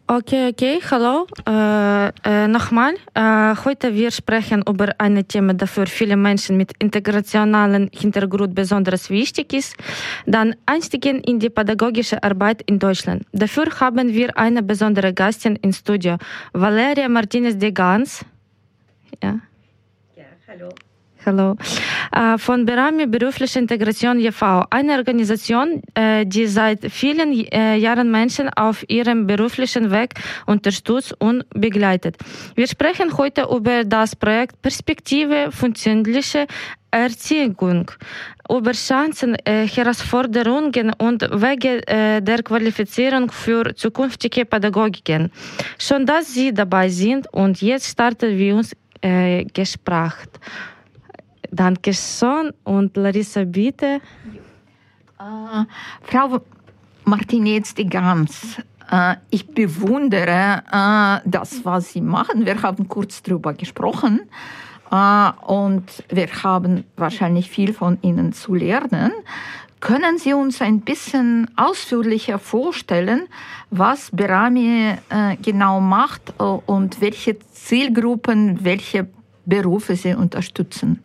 Okay, hallo. Nochmal. Heute wir sprechen über ein Thema, das für viele Menschen mit integrationalen Hintergrund besonders wichtig ist. Dann Einstiegen in die pädagogische Arbeit in Deutschland. Dafür haben wir eine besondere Gastin im Studio, Valeria Martinez de Gans. Ja, hallo. Hallo. Von Berami Berufliche Integration e.V., eine Organisation, die seit vielen Jahren Menschen auf ihrem beruflichen Weg unterstützt und begleitet. Wir sprechen heute über das Projekt Perspektive funktionelle Erziehung, über Chancen, Herausforderungen und Wege der Qualifizierung für zukünftige Pädagogiken. Schön, dass Sie dabei sind und jetzt starten wir uns Gespräch. Dankeschön. Und Larissa, bitte. Frau Martinez de Gans, ich bewundere das, was Sie machen. Wir haben kurz darüber gesprochen und wir haben wahrscheinlich viel von Ihnen zu lernen. Können Sie uns ein bisschen ausführlicher vorstellen, was Berami genau macht und welche Zielgruppen, welche Berufe Sie unterstützen?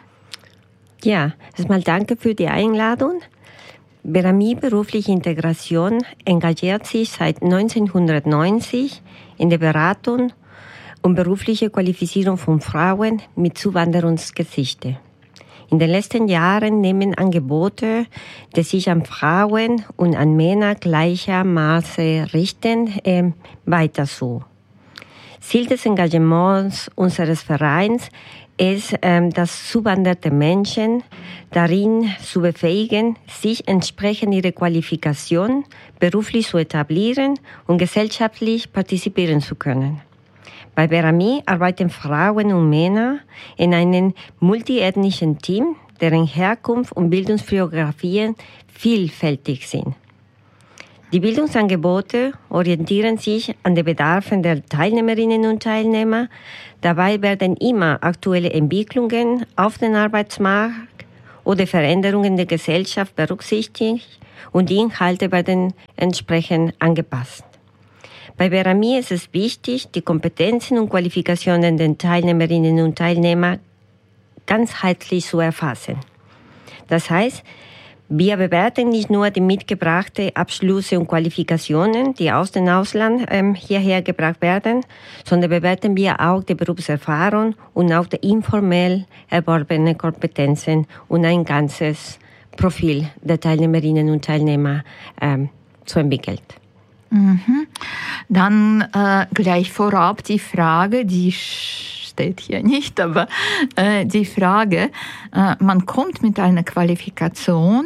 Ja, erstmal danke für die Einladung. Berami Berufliche Integration engagiert sich seit 1990 in der Beratung und berufliche Qualifizierung von Frauen mit Zuwanderungsgeschichte. In den letzten Jahren nehmen Angebote, die sich an Frauen und an Männer gleichermaßen richten, weiter zu. Ziel des Engagements unseres Vereins ist, dass zuwanderte Menschen darin zu befähigen, sich entsprechend ihrer Qualifikation beruflich zu etablieren und gesellschaftlich partizipieren zu können. Bei Berami arbeiten Frauen und Männer in einem multiethnischen Team, deren Herkunft und Bildungsbiografien vielfältig sind. Die Bildungsangebote orientieren sich an den Bedarfen der Teilnehmerinnen und Teilnehmer. Dabei werden immer aktuelle Entwicklungen auf dem Arbeitsmarkt oder Veränderungen der Gesellschaft berücksichtigt und die Inhalte werden entsprechend angepasst. Bei Berami ist es wichtig, die Kompetenzen und Qualifikationen der Teilnehmerinnen und Teilnehmer ganzheitlich zu erfassen. Das heißt, wir bewerten nicht nur die mitgebrachten Abschlüsse und Qualifikationen, die aus dem Ausland hierher gebracht werden, sondern bewerten wir auch die Berufserfahrung und auch die informell erworbenen Kompetenzen und ein ganzes Profil der Teilnehmerinnen und Teilnehmer zu entwickeln. Mhm. Dann gleich vorab die Frage, die steht hier nicht, aber die Frage, man kommt mit einer Qualifikation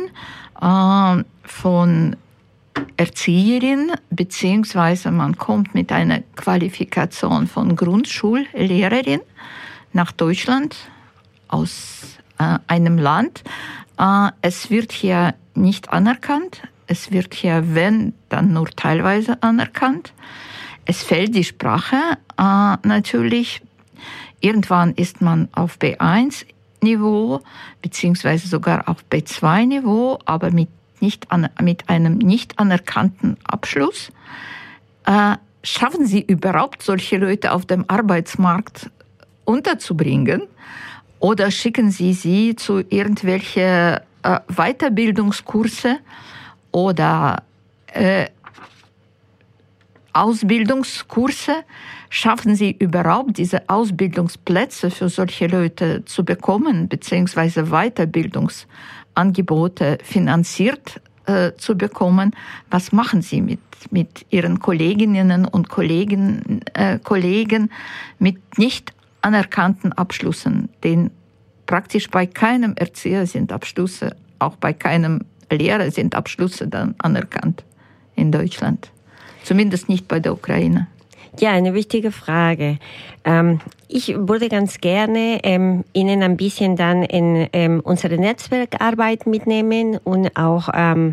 von Erzieherin, beziehungsweise man kommt mit einer Qualifikation von Grundschullehrerin nach Deutschland aus einem Land. Es wird hier nicht anerkannt. Es wird hier, wenn, dann nur teilweise anerkannt. Es fällt die Sprache natürlich. Irgendwann ist man auf B1-Niveau, beziehungsweise sogar auf B2-Niveau, aber mit einem nicht anerkannten Abschluss. Schaffen Sie überhaupt, solche Leute auf dem Arbeitsmarkt unterzubringen? Oder schicken Sie sie zu irgendwelche Weiterbildungskurse oder Ausbildungskurse? Schaffen Sie überhaupt, diese Ausbildungsplätze für solche Leute zu bekommen, beziehungsweise Weiterbildungsangebote finanziert zu bekommen? Was machen Sie mit Ihren Kolleginnen und Kollegen mit nicht anerkannten Abschlüssen? Denn praktisch bei keinem Erzieher sind Abschlüsse, auch bei keinem Lehrer sind Abschlüsse dann anerkannt in Deutschland. Zumindest nicht bei der Ukraine. Ja, eine wichtige Frage. Ich würde ganz gerne Ihnen ein bisschen dann in unsere Netzwerkarbeit mitnehmen und auch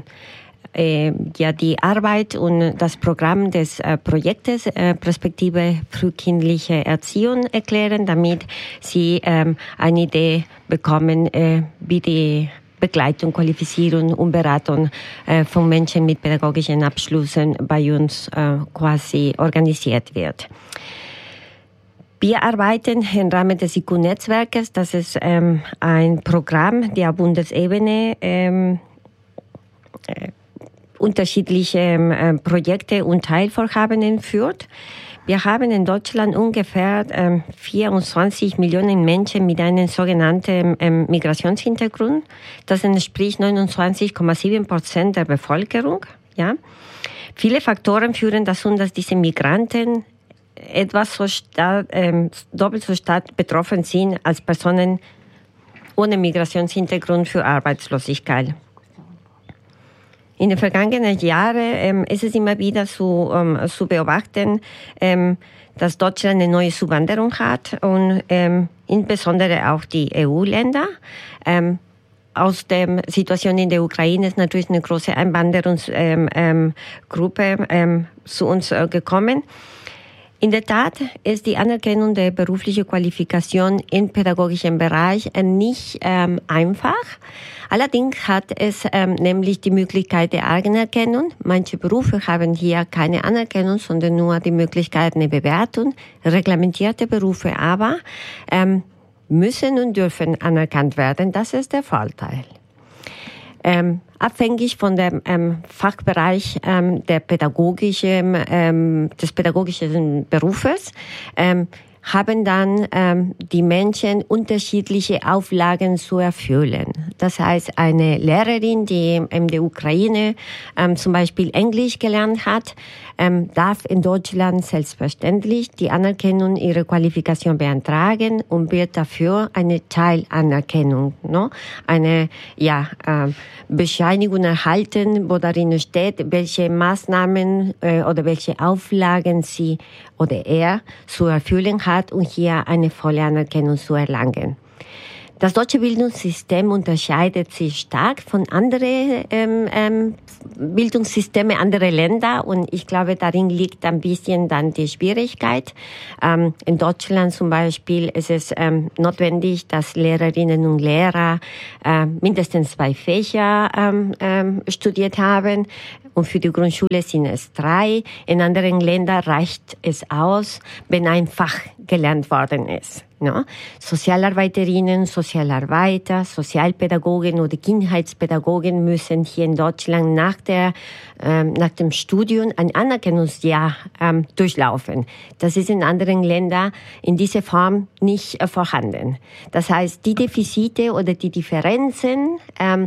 die Arbeit und das Programm des Projektes Perspektive frühkindliche Erziehung erklären, damit Sie eine Idee bekommen, wie die Begleitung, Qualifizierung und Beratung von Menschen mit pädagogischen Abschlüssen bei uns quasi organisiert wird. Wir arbeiten im Rahmen des IQ-Netzwerkes. Das ist ein Programm der Bundesebene, unterschiedliche Projekte und Teilvorhaben führt. Wir haben in Deutschland ungefähr 24 Millionen Menschen mit einem sogenannten Migrationshintergrund. Das entspricht 29,7% der Bevölkerung. Ja. Viele Faktoren führen dazu, dass diese Migranten doppelt so stark betroffen sind als Personen ohne Migrationshintergrund für Arbeitslosigkeit. In den vergangenen Jahren ist es immer wieder zu beobachten, dass Deutschland eine neue Zuwanderung hat und insbesondere auch die EU-Länder. Aus der Situation in der Ukraine ist natürlich eine große Einwanderungsgruppe zu uns gekommen. In der Tat ist die Anerkennung der beruflichen Qualifikation im pädagogischen Bereich nicht einfach. Allerdings hat es nämlich die Möglichkeit der Anerkennung. Manche Berufe haben hier keine Anerkennung, sondern nur die Möglichkeit einer Bewertung. Reglementierte Berufe aber müssen und dürfen anerkannt werden. Das ist der Vorteil. Abhängig von dem Fachbereich des pädagogischen Berufes haben dann die Menschen unterschiedliche Auflagen zu erfüllen. Das heißt, eine Lehrerin, die in der Ukraine zum Beispiel Englisch gelernt hat, darf in Deutschland selbstverständlich die Anerkennung ihrer Qualifikation beantragen und wird dafür eine Teilanerkennung, eine Bescheinigung erhalten, wo darin steht, welche Maßnahmen oder welche Auflagen sie oder er zu erfüllen hat, um hier eine volle Anerkennung zu erlangen. Das deutsche Bildungssystem unterscheidet sich stark von anderen Bildungssystemen anderer Länder und ich glaube, darin liegt ein bisschen dann die Schwierigkeit. In Deutschland zum Beispiel ist es notwendig, dass Lehrerinnen und Lehrer mindestens 2 Fächer studiert haben. Und für die Grundschule sind es 3. In anderen Ländern reicht es aus, wenn ein Fach gelernt worden ist. No? Sozialarbeiterinnen, Sozialarbeiter, Sozialpädagogen oder Kindheitspädagogen müssen hier in Deutschland nach dem Studium ein Anerkennungsjahr durchlaufen. Das ist in anderen Ländern in dieser Form nicht vorhanden. Das heißt, die Defizite oder die Differenzen,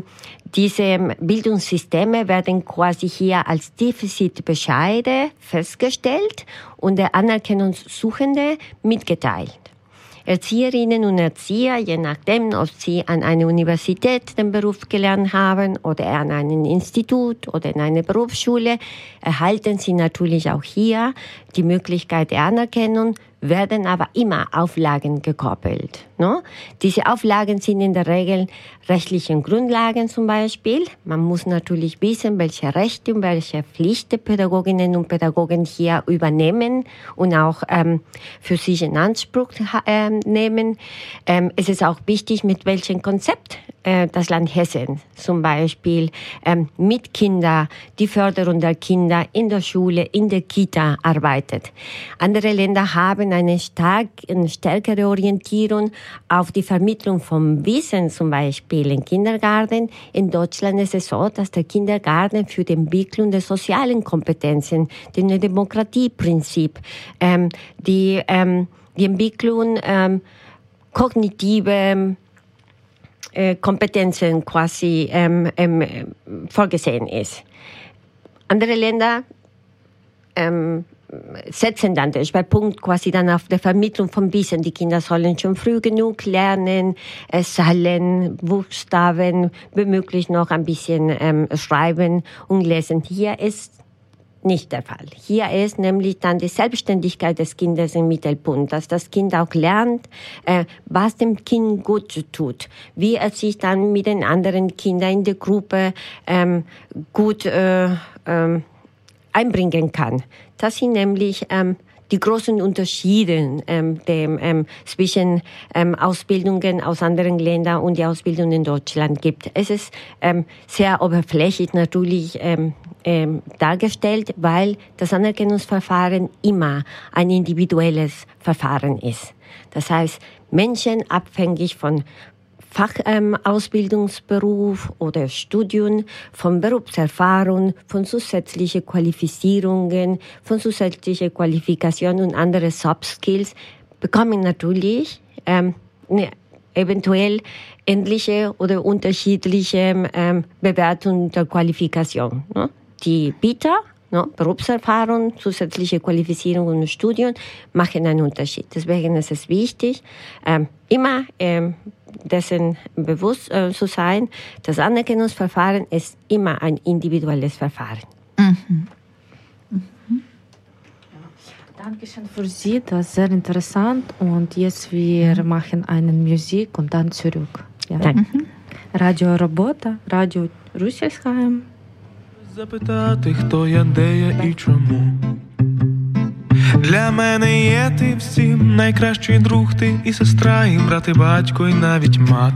diese Bildungssysteme werden quasi hier als Defizitbescheide festgestellt und der Anerkennungssuchende mitgeteilt. Erzieherinnen und Erzieher, je nachdem, ob sie an einer Universität den Beruf gelernt haben oder an einem Institut oder in einer Berufsschule, erhalten sie natürlich auch hier die Möglichkeit der Anerkennung, werden aber immer Auflagen gekoppelt. No? Diese Auflagen sind in der Regel rechtlichen Grundlagen zum Beispiel. Man muss natürlich wissen, welche Rechte und welche Pflichten Pädagoginnen und Pädagogen hier übernehmen und auch für sich in Anspruch nehmen. Es ist auch wichtig, mit welchem Konzept das Land Hessen zum Beispiel mit Kindern, die Förderung der Kinder in der Schule, in der Kita arbeitet. Andere Länder haben eine stärkere Orientierung auf die Vermittlung von Wissen, zum Beispiel im Kindergarten. In Deutschland ist es so, dass der Kindergarten für die Entwicklung der sozialen Kompetenzen, den Demokratieprinzip, die Entwicklung kognitive Kompetenzen quasi vorgesehen ist. Andere Länder setzen dann den Schwerpunkt quasi dann auf der Vermittlung von Wissen. Die Kinder sollen schon früh genug lernen, Zahlen, Buchstaben, womöglich noch ein bisschen schreiben und lesen. Hier ist nicht der Fall. Hier ist nämlich dann die Selbstständigkeit des Kindes im Mittelpunkt, dass das Kind auch lernt, was dem Kind gut tut, wie er sich dann mit den anderen Kindern in der Gruppe gut einbringen kann. Das sind nämlich die großen Unterschiede zwischen Ausbildungen aus anderen Ländern und die Ausbildung in Deutschland gibt. Es ist sehr oberflächlich natürlich dargestellt, weil das Anerkennungsverfahren immer ein individuelles Verfahren ist. Das heißt, Menschen abhängig von Fachausbildungsberuf oder Studium, von Berufserfahrung, von zusätzlichen Qualifizierungen, von zusätzlichen Qualifikationen und andere Soft Skills bekommen natürlich eventuell ähnliche oder unterschiedliche Bewertungen der Qualifikation. Ne? Die Bieter, Berufserfahrung, zusätzliche Qualifizierung und Studium machen einen Unterschied. Deswegen ist es wichtig, immer dessen bewusst zu sein, das Anerkennungsverfahren ist immer ein individuelles Verfahren. Mhm. Dankeschön für Sie, das ist sehr interessant. Und jetzt wir machen eine Musik und dann zurück. Ja. Danke. Radio Робота, Radio Русільська. Запитати, хто я, де я і чому. Для мене є ти всім найкращий друг, ти і сестра, і брат, і батько, і навіть мати.